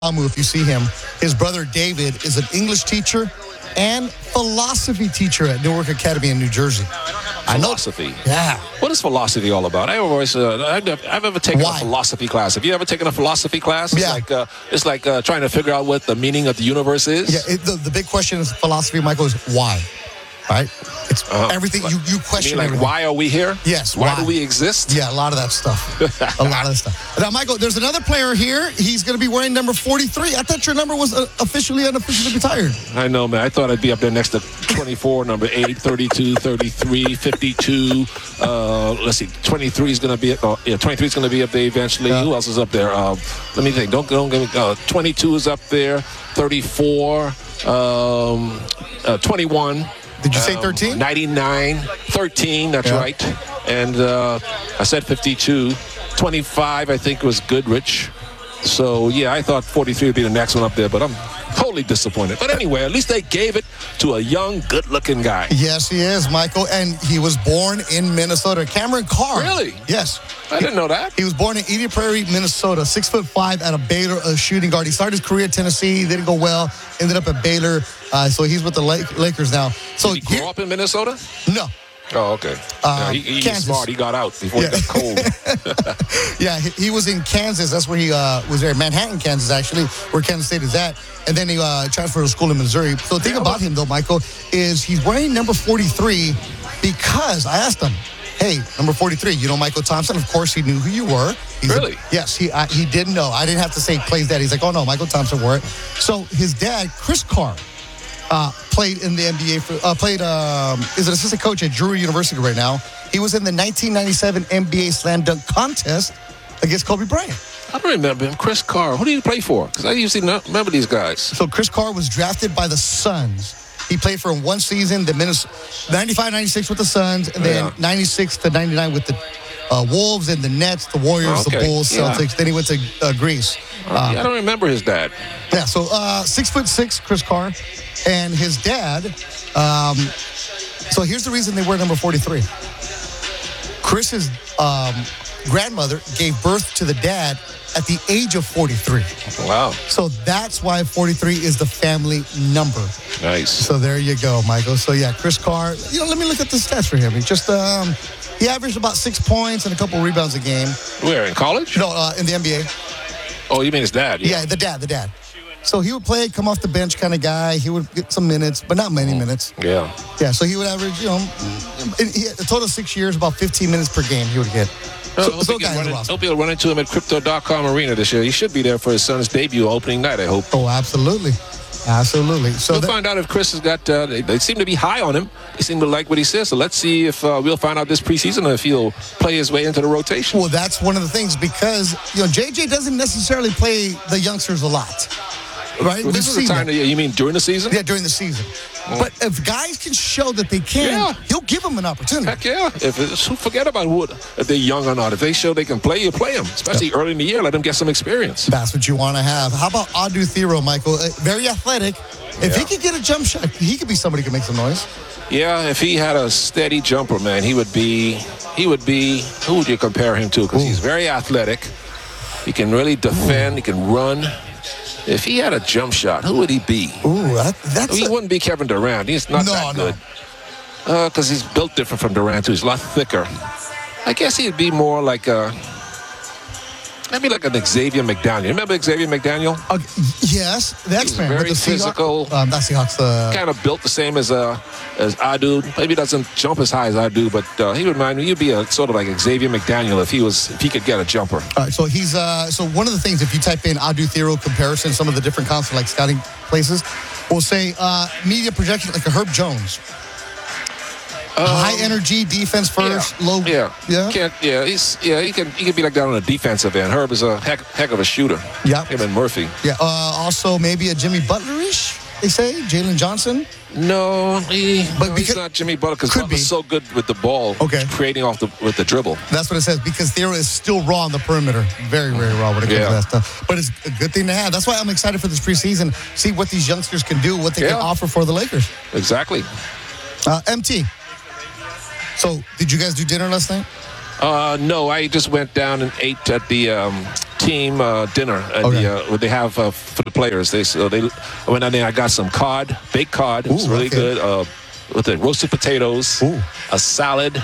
Amu, if you see him, his brother David is an English teacher and philosophy teacher at Newark Academy in New Jersey. Philosophy? Yeah. What is philosophy all about? I've ever taken Why? a philosophy class. Have you ever taken a philosophy class? Yeah. It's like trying to figure out what the meaning of the universe is. Yeah, the big question is philosophy, Michael, is why? Right? It's everything. You question like, everything. why are we here? Yes. Why do we exist? Yeah, a lot of that stuff. A lot of that stuff. Now, Michael, there's another player here. He's going to be wearing number 43. I thought your number was unofficially retired. I know, man. I thought I'd be up there next to 24, number 8, 32, 33, 52. Let's see. 23 is going to be 23 is going to be up there eventually. Yeah. Who else is up there? Let me think. Don't give me. 22 is up there. 34. 21. Did you say 13? 99, 13, that's Yeah. right. And I said 52. 25, I think, was Goodrich. So, yeah, I thought 43 would be the next one up there, but I'm totally disappointed. But anyway, at least they gave it to a young, good-looking guy. Yes, he is, Michael. And he was born in Minnesota. Cameron Carr. Really? Yes. I didn't know that. He was born in Eden Prairie, Minnesota, 6'5" out of Baylor, a shooting guard. He started his career at Tennessee, didn't go well, ended up at Baylor. So he's with the Lakers now. So Did he grow up in Minnesota? No. Oh, okay. He's Kansas. smart. He got out before it got cold. Yeah, he was in Kansas. That's where he was there. Manhattan, Kansas, actually, where Kansas State is at. And then he transferred to school in Missouri. So the thing about him, though, Michael, is he's wearing number 43 because I asked him, hey, number 43, you know Michael Thompson? Of course, he knew who you were. Really? Yes, he did know. I didn't have to say plays dad. He's like, oh, no, Michael Thompson wore it. So his dad, Chris Carr, played in the NBA, is an assistant coach at Drury University right now. He was in the 1997 NBA Slam Dunk Contest against Kobe Bryant. I don't remember him. Chris Carr. Who did he play for? Because I usually not remember these guys. So Chris Carr was drafted by the Suns. He played for one season, the 95-96 with the Suns, and then 96 to 99 with the Wolves and the Nets, the Warriors, the Bulls, Celtics. Then he went to Greece. I don't remember his dad. Yeah, so 6'6", Chris Carr, and his dad. So here's the reason they wear number 43. Chris's grandmother gave birth to the dad at the age of 43. Wow. So that's why 43 is the family number. Nice. So there you go, Michael. So yeah, Chris Carr. Let me look at the stats for him. He just he averaged about 6 points and a couple rebounds a game. Where, in college? No, in the NBA. Oh, you mean his dad? Yeah, the dad. So he would play, come off the bench kind of guy. He would get some minutes, but not many minutes. Yeah. Yeah, so he would average, he had a total of 6 years, about 15 minutes per game he would get. Hope you'll run into him at Crypto.com Arena this year. He should be there for his son's debut opening night, I hope. Oh, absolutely. So we'll find out if Chris has got, they seem to be high on him. They seem to like what he says. So let's see if we'll find out this preseason if he'll play his way into the rotation. Well, that's one of the things because, JJ doesn't necessarily play the youngsters a lot. Right? Well, this is the time you mean during the season? Yeah, during the season. But if guys can show that they can, he'll give them an opportunity. Heck yeah. Forget about if they're young or not. If they show they can play, you play them. Especially early in the year, let them get some experience. That's what you want to have. How about Adu Thero, Michael? Very athletic. If he could get a jump shot, he could be somebody who can make some noise. Yeah, if he had a steady jumper, man, he would be, who would you compare him to? Because he's very athletic. He can really defend. He can run. If he had a jump shot, who would he be? He wouldn't be Kevin Durant. He's not that good. Because he's built different from Durant, too. He's a lot thicker. I guess he'd be more like maybe like an Xavier McDaniel. Remember Xavier McDaniel? Yes, the X-Man. Very physical. Not Seahawks. Kind of built the same as Adu. Maybe doesn't jump as high as Adu, but he would remind me. You'd be a sort of like Xavier McDaniel if he could get a jumper. All right, so he's so one of the things if you type in Adu Thero comparison, some of the different comps like scouting places will say media projection like a Herb Jones. High energy, defense first, low. He can be like that on the defensive end. Herb is a heck of a shooter. Yeah. Him and Murphy. Yeah. Also, maybe a Jimmy Butler-ish, they say. Jalen Johnson. No, he's not Jimmy Butler because Butler's so good with the ball. Okay. Creating with the dribble. That's what it says because Thero is still raw on the perimeter. Very, very raw when it comes to that stuff. But it's a good thing to have. That's why I'm excited for this preseason. See what these youngsters can do, what they can offer for the Lakers. Exactly. MT. So, did you guys do dinner last night? No, I just went down and ate at the team dinner what they have for the players. I went out there. I got some baked cod. It was really good. With the roasted potatoes, a salad,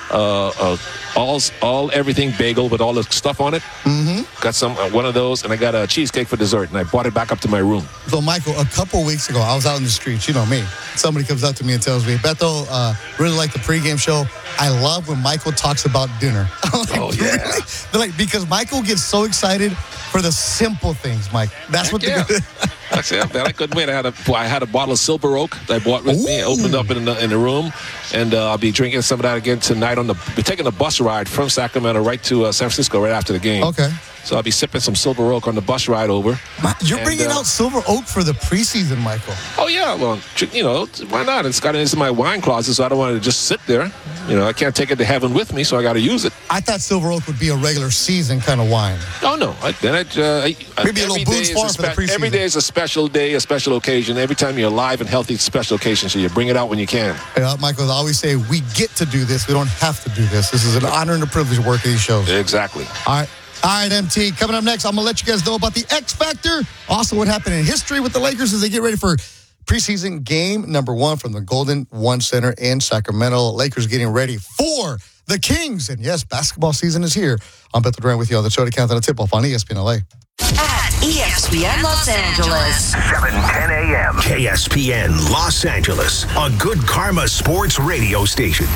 everything bagel with all the stuff on it. Got one of those, and I got a cheesecake for dessert, and I brought it back up to my room. So, Michael, a couple weeks ago, I was out in the streets. You know me. Somebody comes up to me and tells me, Beto, really like the pregame show. I love when Michael talks about dinner. Oh, yeah. Really? They're like, because Michael gets so excited for the simple things, Mike. That's what they're good. I couldn't wait. I had a bottle of Silver Oak that I bought with me, opened up in the room, and I'll be drinking some of that again tonight. We're taking a bus ride from Sacramento right to San Francisco right after the game. Okay. So I'll be sipping some Silver Oak on the bus ride over. You're bringing out Silver Oak for the preseason, Michael. Oh, yeah. Well, why not? It's got into my wine closet, so I don't want it to just sit there. I can't take it to heaven with me, so I got to use it. I thought Silver Oak would be a regular season kind of wine. Oh, no. Maybe a little Boone's Farm for the preseason. Every day is a special day, a special occasion. Every time you're alive and healthy, it's a special occasion, so you bring it out when you can. Yeah, Michael, I always say we get to do this. We don't have to do this. This is an honor and a privilege to work at these shows. Exactly. All right, MT. Coming up next, I'm going to let you guys know about the X Factor. Also, what happened in history with the Lakers as they get ready for preseason game number 1 from the Golden One Center in Sacramento. Lakers getting ready for the Kings. And yes, basketball season is here. I'm Beto Duran with you on the show to count on a tip-off on ESPN LA. At ESPN Los Angeles. 7:10 a.m. KSPN Los Angeles, a good karma sports radio station.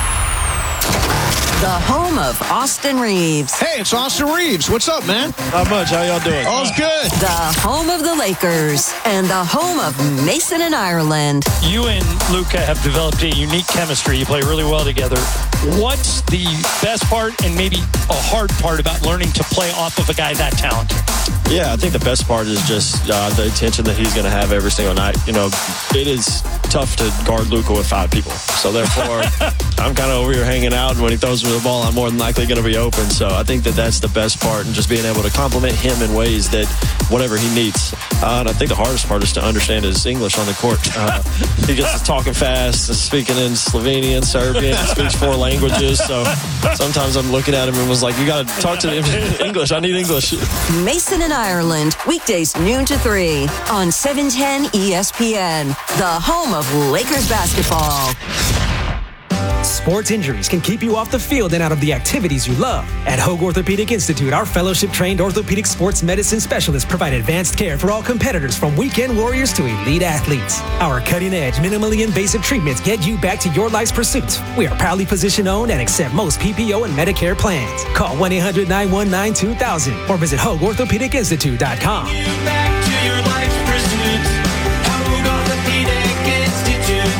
The home of Austin Reeves. Hey, it's Austin Reeves. What's up, man? Not much. How y'all doing? All's good. The home of the Lakers and the home of Mason and Ireland. You and Luka have developed a unique chemistry. You play really well together. What's the best part and maybe a hard part about learning to play off of a guy that talented? Yeah, I think the best part is just the attention that he's going to have every single night. It is tough to guard Luka with 5 people. So therefore, I'm kind of over here hanging out, and when he throws me the ball, I'm more than likely going to be open. So I think that's the best part, and just being able to compliment him in ways that whatever he needs. And I think the hardest part is to understand his English on the court. He gets to talking fast, speaking in Slovenian, Serbian, speaks 4 languages. So sometimes I'm looking at him and was like, you got to talk to him in English. I need English. Mason and Ireland, weekdays noon to 3 on 710 ESPN, the home of Lakers basketball. Sports injuries can keep you off the field and out of the activities you love. At Hoag Orthopedic Institute, our fellowship-trained orthopedic sports medicine specialists provide advanced care for all competitors, from weekend warriors to elite athletes. Our cutting-edge, minimally invasive treatments get you back to your life's pursuits. We are proudly physician-owned and accept most PPO and Medicare plans. Call 1-800-919-2000 or visit HoagOrthopedicInstitute.com. Back to your life's pursuits. Hoag Orthopedic Institute.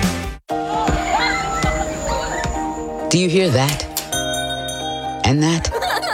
Do you hear that? And that?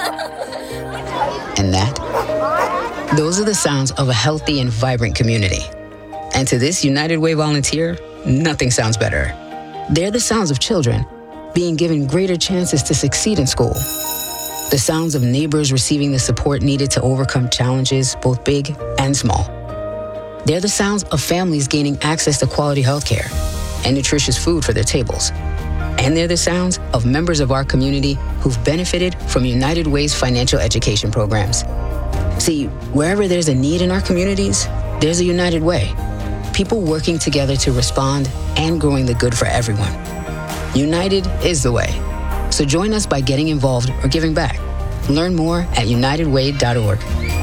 And that? Those are the sounds of a healthy and vibrant community. And to this United Way volunteer, nothing sounds better. They're the sounds of children being given greater chances to succeed in school. The sounds of neighbors receiving the support needed to overcome challenges, both big and small. They're the sounds of families gaining access to quality healthcare and nutritious food for their tables. And they're the sounds of members of our community who've benefited from United Way's financial education programs. See, wherever there's a need in our communities, there's a United Way. People working together to respond and growing the good for everyone. United is the way. So join us by getting involved or giving back. Learn more at unitedway.org.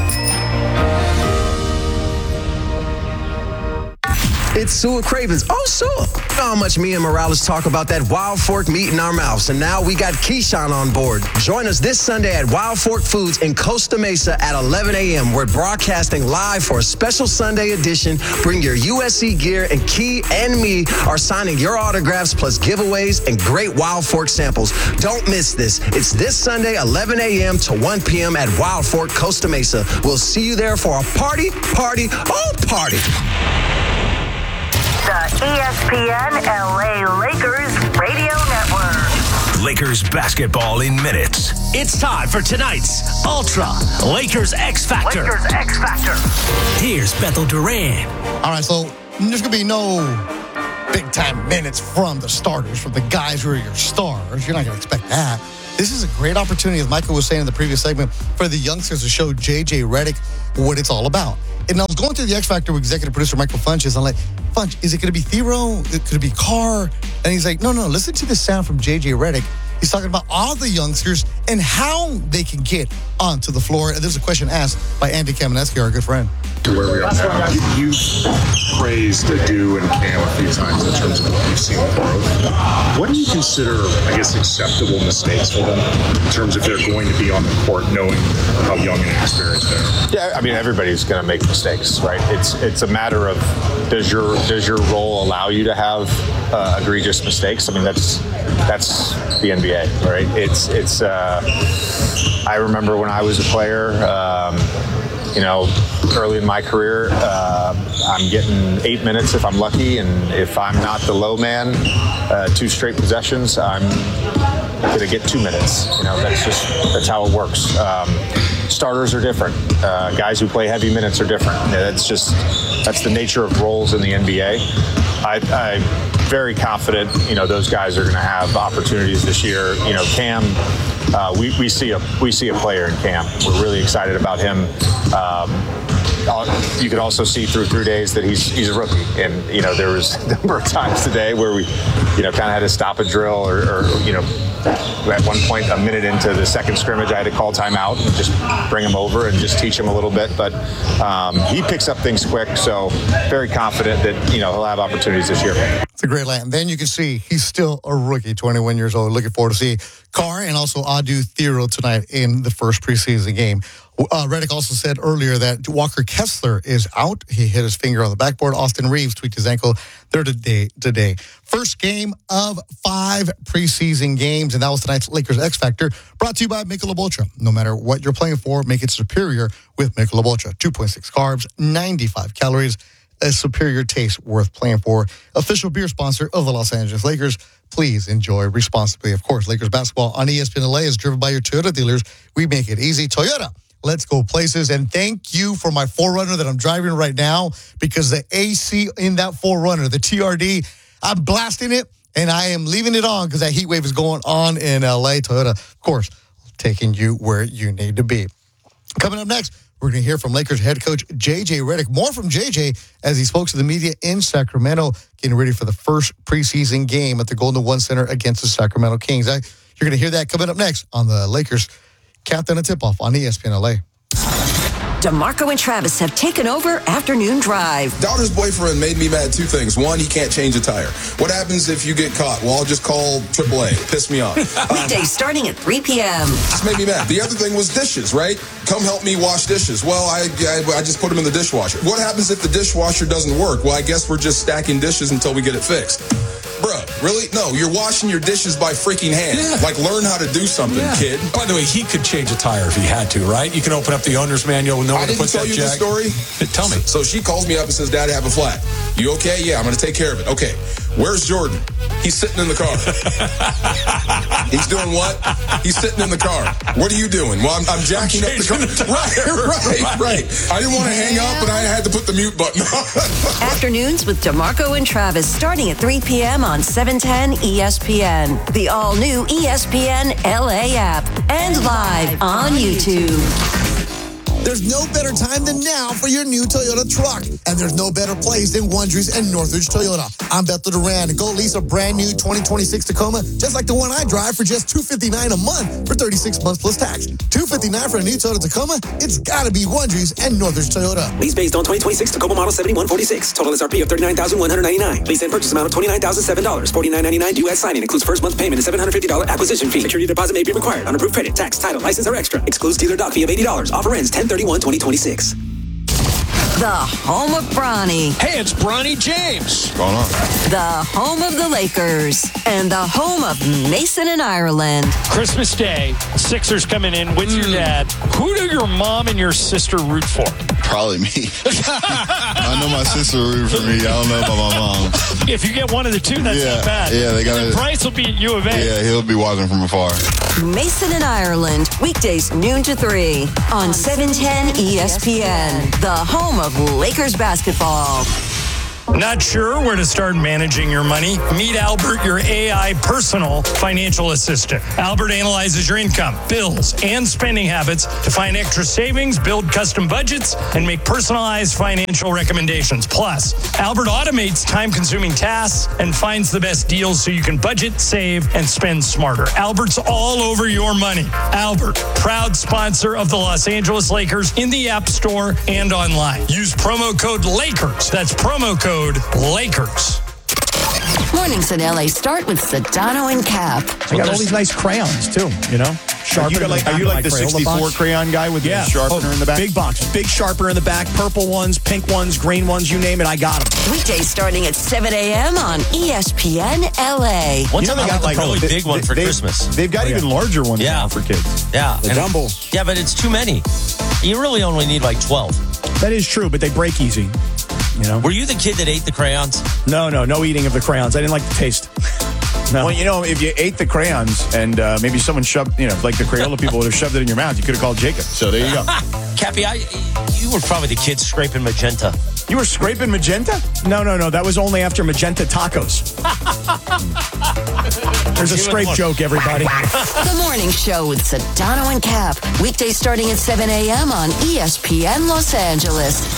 It's Sua Cravens. Oh, Sua. You know how much me and Morales talk about that Wild Fork meat in our mouths. And now we got Keyshawn on board. Join us this Sunday at Wild Fork Foods in Costa Mesa at 11 a.m. We're broadcasting live for a special Sunday edition. Bring your USC gear, and Key and me are signing your autographs plus giveaways and great Wild Fork samples. Don't miss this. It's this Sunday, 11 a.m. to 1 p.m. at Wild Fork, Costa Mesa. We'll see you there for a party. The ESPN LA Lakers Radio Network. Lakers basketball in minutes. It's time for tonight's Ultra Lakers X Factor. Lakers X Factor. Here's Beto Duran. All right, so there's going to be no big-time minutes from the starters, from the guys who are your stars. You're not going to expect that. this is a great opportunity, as Michael was saying in the previous segment, for the youngsters to show J.J. Redick what it's all about. And I was going through the X Factor with executive producer Michael Funches. I'm like, Funch, is it going to be Thero? Could it be Carr? And he's like, no, listen to the sound from J.J. Redick. He's talking about all the youngsters and how they can get onto the floor. And there's a question asked by Andy Kamenetsky, our good friend. To where we are now, you've praised Adu and Cam a few times in terms of what you've seen growth. What do you consider, I guess, acceptable mistakes for them in terms of they're going to be on the court knowing how young and inexperienced they are? Yeah, I mean, everybody's going to make mistakes, right? It's a matter of does your role allow you to have egregious mistakes? I mean, that's the NBA, right? It's I remember when I was a player, early in my career, I'm getting 8 minutes if I'm lucky, and if I'm not the low man, 2 straight possessions, I'm going to get 2 minutes. That's how it works. Starters are different. Guys who play heavy minutes are different. That's the nature of roles in the NBA. I'm very confident, those guys are going to have opportunities this year. Cam, we see a player in Cam. We're really excited about him. You could also see through 3 days that he's a rookie, and there was a number of times today where we kind of had to stop a drill or at one point a minute into the second scrimmage I had to call timeout and just bring him over and just teach him a little bit, but he picks up things quick, so very confident that he'll have opportunities this year. It's a great line. Then you can see he's still a rookie, 21 years old. Looking forward to see Carr and also Adu Thero tonight in the first preseason game. Redick also said earlier that Walker Kessler is out. He hit his finger on the backboard. Austin Reeves tweaked his ankle. They're today. First game of 5 preseason games, and that was tonight's Lakers X Factor, brought to you by Michelob Ultra. No matter what you're playing for, make it superior with Michelob Ultra. 2.6 carbs, 95 calories, a superior taste worth playing for. Official beer sponsor of the Los Angeles Lakers. Please enjoy responsibly. Of course, Lakers basketball on ESPN LA is driven by your Toyota dealers. We make it easy. Toyota. Let's go places. And thank you for my 4Runner that I'm driving right now, because the AC in that 4Runner, the TRD, I'm blasting it and I am leaving it on because that heat wave is going on in LA. Toyota, of course, taking you where you need to be. Coming up next, we're going to hear from Lakers head coach J.J. Redick. More from J.J. as he spoke to the media in Sacramento, getting ready for the first preseason game at the Golden One Center against the Sacramento Kings. You're going to hear that coming up next on the Lakers Countdown and Tip-Off on ESPN LA. DeMarco and Travis have taken over Afternoon Drive. Daughter's boyfriend made me mad 2 things. 1, he can't change a tire. What happens if you get caught? Well, I'll just call AAA. Piss me off. Weekdays starting at 3 p.m. Just made me mad. The other thing was dishes, right? Come help me wash dishes. Well, I just put them in the dishwasher. What happens if the dishwasher doesn't work? Well, I guess we're just stacking dishes until we get it fixed. Bruh, really? No, you're washing your dishes by freaking hand. Yeah. Like, learn how to do something, kid. By the way, he could change a tire if he had to, right? You can open up the owner's manual and know where to put that jack. I didn't tell you the story? Tell me. So she calls me up and says, Dad, I have a flat. You okay? Yeah, I'm going to take care of it. Okay. Where's Jordan? He's sitting in the car. He's doing what? He's sitting in the car. What are you doing? Well, I'm jacking up the car. Right. I didn't want to hang up, but I had to put the mute button on. Afternoons with DeMarco and Travis starting at 3 p.m. on 710 ESPN, the all-new ESPN LA app, and live on YouTube. There's no better time than now for your new Toyota truck. And there's no better place than Wondries and Northridge Toyota. I'm Beto Duran, and go lease a brand new 2026 Tacoma, just like the one I drive, for just $259 a month for 36 months plus tax. $259 for a new Toyota Tacoma? It's gotta be Wondries and Northridge Toyota. Lease based on 2026 Tacoma model 7146. Total SRP of $39,199. Lease and purchase amount of $29,007. $49.99 due at signing. Includes first month payment and $750 acquisition fee. Security deposit may be required. Unapproved credit, tax, title, license, or extra. Excludes dealer dock fee of $80. Offer ends 10/31/2026. The home of Bronny. Hey, it's Bronny James. What's going on? The home of the Lakers. And the home of Mason and Ireland. Christmas Day, Sixers coming in with your dad. Who do your mom and your sister root for? Probably me. I know my sister root for me. I don't know about my mom. If you get one of the two, that's not bad. Yeah, they got it. Bryce will be at U of A. Yeah, he'll be watching from afar. Mason and Ireland, weekdays noon to 3 on 710 ESPN, the home of Lakers basketball. Not sure where to start managing your money? Meet Albert, your AI personal financial assistant. Albert analyzes your income, bills, and spending habits to find extra savings, build custom budgets, and make personalized financial recommendations. Plus, Albert automates time-consuming tasks and finds the best deals so you can budget, save, and spend smarter. Albert's all over your money. Albert, proud sponsor of the Los Angeles Lakers in the App Store and online. Use promo code LAKERS. That's promo code LAKERS. Mornings in LA start with Sedano and Cap. I got all these nice crayons, too, you know? Sharpener. Are you like the 64 crayon guy with the sharpener in the back? Big box. Big sharpener in the back. Purple ones, pink ones, green ones, you name it, I got them. Weekdays starting at 7 a.m. on ESPN LA. One time I got like a big one for Christmas. They've got even larger ones now for kids. Yeah. The jumbles. Yeah, but it's too many. You really only need like 12. That is true, but they break easy. You know? Were you the kid that ate the crayons? No eating of the crayons. I didn't like the taste. No. Well, you know, if you ate the crayons and maybe someone shoved, you know, like the Crayola people would have shoved it in your mouth, you could have called Jacob. So there you go. Cappy, you were probably the kid scraping magenta. You were scraping magenta? No. That was only after magenta tacos. There's a scrape joke, everybody. The Morning Show with Sedano and Cap. Weekdays starting at 7 a.m. on ESPN Los Angeles.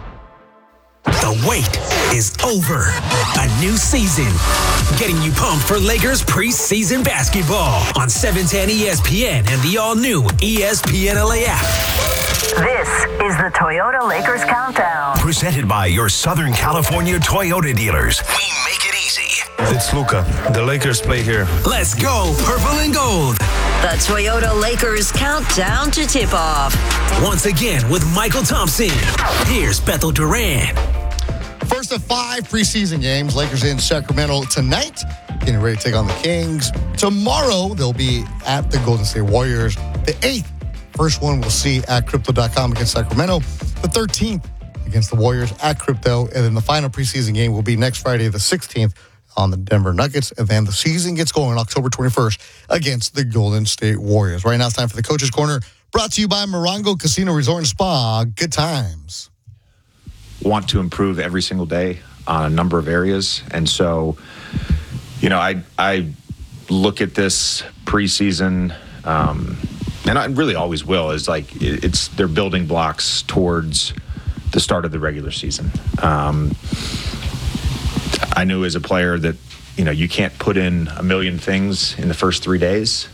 The wait is over. A new season. Getting you pumped for Lakers preseason basketball on 710 ESPN and the all-new ESPN LA app. This is the Toyota Lakers Countdown. Presented by your Southern California Toyota dealers. We make it easy. It's Luka. The Lakers play here. Let's go, purple and gold. The Toyota Lakers Countdown to tip-off. Once again with Michael Thompson. Here's Bethel Duran. First of 5 preseason games. Lakers in Sacramento tonight, getting ready to take on the Kings. Tomorrow, they'll be at the Golden State Warriors. The 8th, first one we'll see at Crypto.com against Sacramento. The 13th against the Warriors at Crypto. And then the final preseason game will be next Friday, the 16th, on the Denver Nuggets. And then the season gets going October 21st against the Golden State Warriors. Right now it's time for the Coach's Corner, brought to you by Morongo Casino Resort and Spa. Good times. Want to improve every single day on a number of areas. And so, you know, I look at this preseason, and I really always will, is like they're building blocks towards the start of the regular season. I knew as a player that, you know, you can't put in a million things in the first 3 days.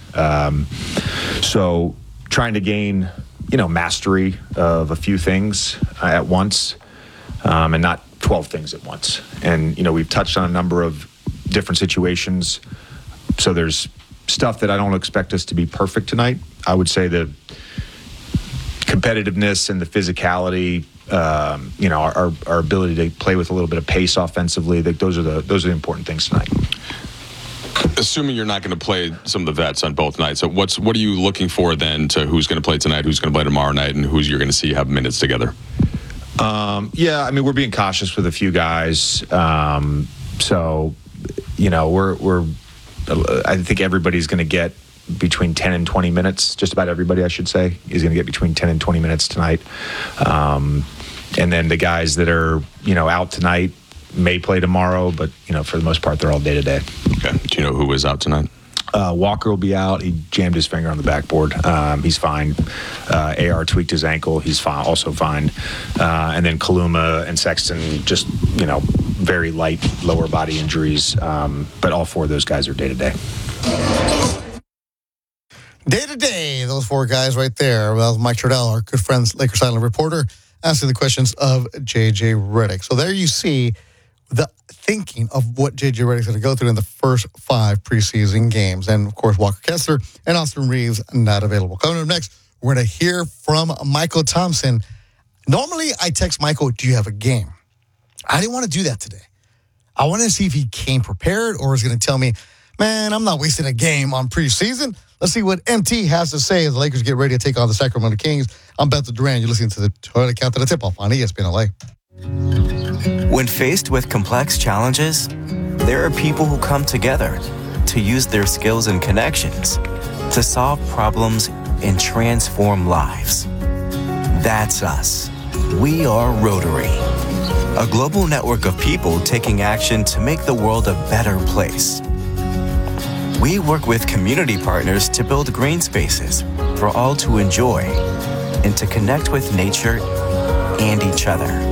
So trying to gain, you know, mastery of a few things at once, and not 12 things at once. And, you know, we've touched on a number of different situations. So there's stuff that I don't expect us to be perfect tonight. I would say the competitiveness and the physicality, you know, our ability to play with a little bit of pace offensively, those are the important things tonight. Assuming you're not going to play some of the vets on both nights, so what are you looking for then to who's going to play tonight, who's going to play tomorrow night, and who's you're going to see have minutes together? Yeah, I mean, we're being cautious with a few guys. So, you know, I think everybody's going to get between 10 and 20 minutes. Just about everybody, I should say, is going to get between 10 and 20 minutes tonight. And then the guys that are, you know, out tonight may play tomorrow, but, you know, for the most part, they're all day-to-day. Okay. Do you know who is out tonight? Walker will be out. He jammed his finger on the backboard. He's fine. AR tweaked his ankle. He's fine, also fine. And then Kaluma and Sexton, just, you know, very light lower body injuries. But all 4 of those guys are day-to-day. Day-to-day, those 4 guys right there. Well, Mike Trudell, our good friend, Lakers Island reporter, asking the questions of J.J. Redick. So there you see the thinking of what J.J. Redick's going to go through in the first 5 preseason games. And, of course, Walker Kessler and Austin Reeves not available. Coming up next, we're going to hear from Michael Thompson. Normally, I text Michael, do you have a game? I didn't want to do that today. I wanted to see if he came prepared or was going to tell me, man, I'm not wasting a game on preseason. Let's see what MT has to say as the Lakers get ready to take on the Sacramento Kings. I'm Bethel Duran. You're listening to the Toyota Countdown to Tip-Off on ESPN LA. When faced with complex challenges, there are people who come together to use their skills and connections to solve problems and transform lives. That's us. We are Rotary. a global network of people taking action to make the world a better place. We work with community partners to build green spaces for all to enjoy and to connect with nature and each other.